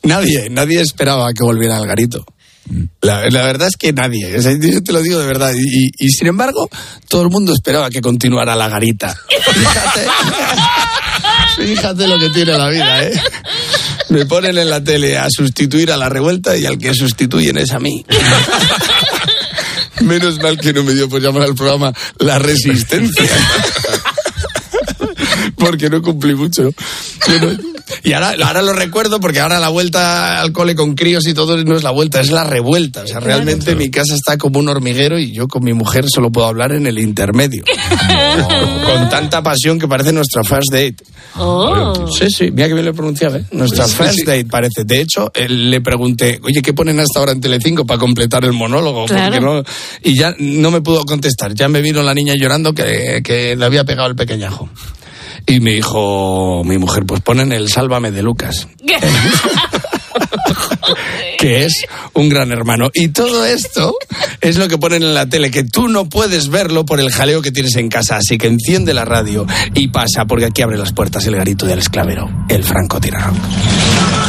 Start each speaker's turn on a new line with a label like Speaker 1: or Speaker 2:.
Speaker 1: Nadie esperaba que volviera al garito. La verdad es que nadie, o sea, yo te lo digo de verdad, y sin embargo todo el mundo esperaba que continuara la garita. Fíjate lo que tiene la vida, ¿eh? Me ponen en la tele a sustituir a la revuelta y al que sustituyen es a mí. Menos mal que no me dio por llamar al programa La Resistencia. Porque no cumplí mucho, ¿no? Y ahora lo recuerdo porque ahora la vuelta al cole con críos y todo no es la vuelta, es la revuelta. O sea, realmente mi casa está como un hormiguero y yo con mi mujer solo puedo hablar en el intermedio. Con tanta pasión que parece nuestra first date. Sí, mira que bien lo he pronunciado, ¿eh? Nuestra first date parece. De hecho, le pregunté, oye, ¿qué ponen hasta ahora en Telecinco para completar el monólogo?
Speaker 2: Claro.
Speaker 1: Porque no, y ya no me pudo contestar. Ya me vino la niña llorando que le había pegado el pequeñajo. Y me dijo mi mujer, pues ponen el Sálvame de Lucas. Que es un gran hermano. Y todo esto es lo que ponen en la tele, que tú no puedes verlo por el jaleo que tienes en casa. Así que enciende la radio y pasa, porque aquí abre las puertas el garito del esclavero, el francotirador.